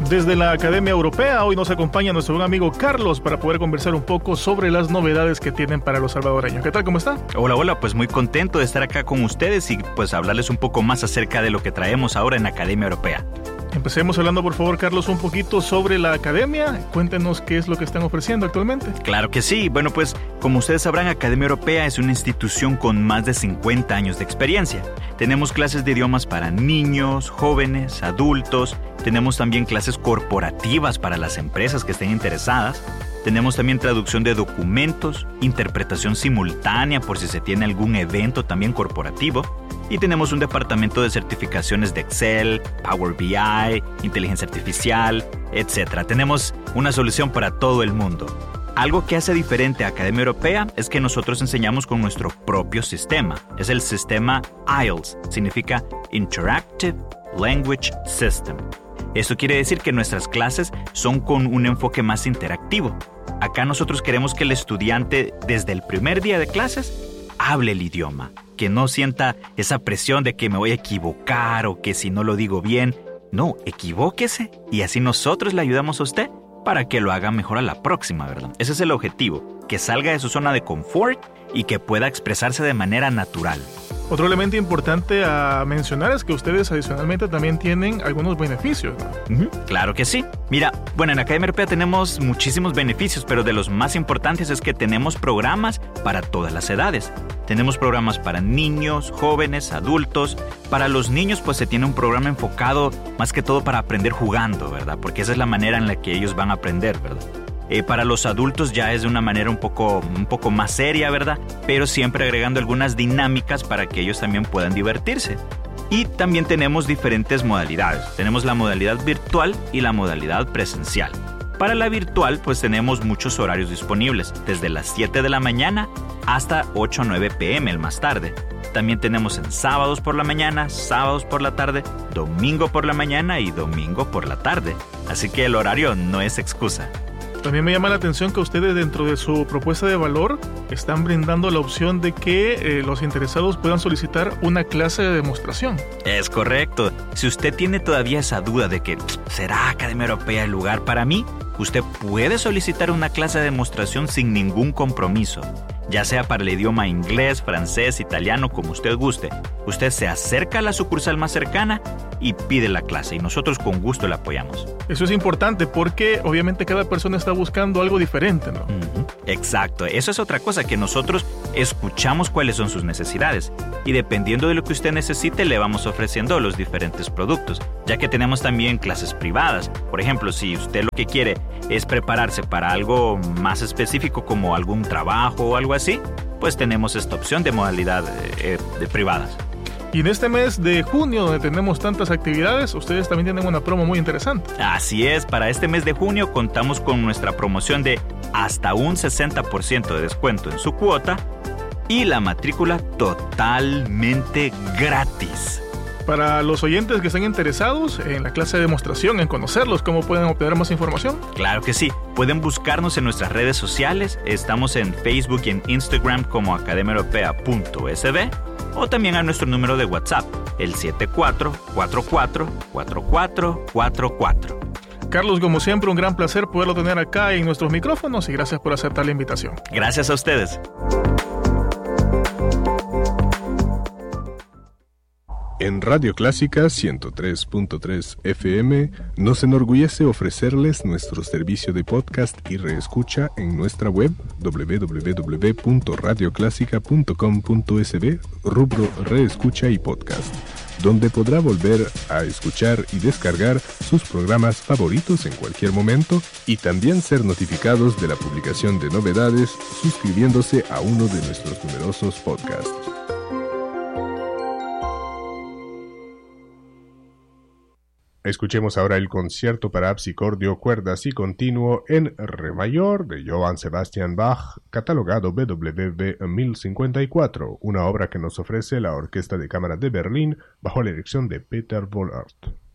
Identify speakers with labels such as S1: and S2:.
S1: Desde la Academia Europea, hoy nos acompaña nuestro buen amigo Carlos para poder conversar un poco sobre las novedades que tienen para los salvadoreños. ¿Qué tal? ¿Cómo está?
S2: Hola, pues muy contento de estar acá con ustedes y pues hablarles un poco más acerca de lo que traemos ahora en la Academia Europea.
S1: Empecemos hablando, por favor, Carlos, un poquito sobre la Academia. Cuéntenos qué es lo que están ofreciendo actualmente.
S2: Claro que sí. Bueno, pues como ustedes sabrán, Academia Europea es una institución con más de 50 años de experiencia. Tenemos clases de idiomas para niños, jóvenes, adultos. Tenemos también clases corporativas para las empresas que estén interesadas. Tenemos también traducción de documentos, interpretación simultánea por si se tiene algún evento también corporativo. Y tenemos un departamento de certificaciones de Excel, Power BI, inteligencia artificial, etc. Tenemos una solución para todo el mundo. Algo que hace diferente a Academia Europea es que nosotros enseñamos con nuestro propio sistema. Es el sistema IELTS, significa Interactive Language System. Esto quiere decir que nuestras clases son con un enfoque más interactivo. Acá nosotros queremos que el estudiante, desde el primer día de clases, hable el idioma, que no sienta esa presión de que me voy a equivocar o que si no lo digo bien. No, equivóquese y así nosotros le ayudamos a usted para que lo haga mejor a la próxima, ¿verdad? Ese es el objetivo, que salga de su zona de confort y que pueda expresarse de manera natural.
S1: Otro elemento importante a mencionar es que ustedes adicionalmente también tienen algunos beneficios, ¿no?
S2: Claro que sí. Mira, bueno, en Academia Europea tenemos muchísimos beneficios, pero de los más importantes es que tenemos programas para todas las edades. Tenemos programas para niños, jóvenes, adultos. Para los niños, pues se tiene un programa enfocado más que todo para aprender jugando, ¿verdad? Porque esa es la manera en la que ellos van a aprender, ¿verdad? Para los adultos ya es de una manera un poco más seria, ¿verdad? Pero siempre agregando algunas dinámicas para que ellos también puedan divertirse. Y también tenemos diferentes modalidades. Tenemos la modalidad virtual y la modalidad presencial. Para la virtual, pues tenemos muchos horarios disponibles, desde las 7 de la mañana hasta 8 o 9 p.m. el más tarde. También tenemos en sábados por la mañana, sábados por la tarde, domingo por la mañana y domingo por la tarde. Así que el horario no es excusa.
S1: También me llama la atención que ustedes dentro de su propuesta de valor están brindando la opción de que los interesados puedan solicitar una clase de demostración.
S2: Es correcto. Si usted tiene todavía esa duda de que ¿será Academia Europea el lugar para mí? Usted puede solicitar una clase de demostración sin ningún compromiso, ya sea para el idioma inglés, francés, italiano, como usted guste. Usted se acerca a la sucursal más cercana y pide la clase y nosotros con gusto la apoyamos.
S1: Eso es importante porque obviamente cada persona está buscando algo diferente, ¿no?
S2: Exacto, eso es otra cosa, que nosotros escuchamos cuáles son sus necesidades y dependiendo de lo que usted necesite le vamos ofreciendo los diferentes productos, ya que tenemos también clases privadas. Por ejemplo, si usted lo que quiere es prepararse para algo más específico como algún trabajo o algo así, pues tenemos esta opción de modalidad de privadas.
S1: Y en este mes de junio, donde tenemos tantas actividades, ustedes también tienen una promo muy interesante.
S2: Así es, para este mes de junio contamos con nuestra promoción de hasta un 60% de descuento en su cuota y la matrícula totalmente gratis.
S1: Para los oyentes que estén interesados en la clase de demostración, en conocerlos, ¿cómo pueden obtener más información?
S2: Claro que sí. Pueden buscarnos en nuestras redes sociales. Estamos en Facebook y en Instagram como academiaeuropea.sb o también a nuestro número de WhatsApp, el 74444444.
S1: Carlos, como siempre, un gran placer poderlo tener acá en nuestros micrófonos y gracias por aceptar la invitación.
S2: Gracias a ustedes.
S3: En Radio Clásica 103.3 FM nos enorgullece ofrecerles nuestro servicio de podcast y reescucha en nuestra web www.radioclásica.com.sb, rubro Reescucha y Podcast, donde podrá volver a escuchar y descargar sus programas favoritos en cualquier momento y también ser notificados de la publicación de novedades suscribiéndose a uno de nuestros numerosos podcasts. Escuchemos ahora el concierto para harpsicordio, cuerdas y continuo en re mayor de Johann Sebastian Bach, catalogado BWV 1054, una obra que nos ofrece la Orquesta de Cámara de Berlín bajo la dirección de Peter Wohlert.